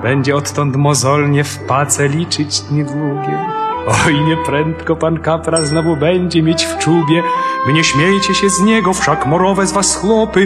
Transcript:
będzie odtąd mozolnie w pace liczyć niedługie. Oj, nieprędko pan kapral znowu będzie mieć w czubie. Wy nie śmiejcie się z niego, wszak morowe z was chłopy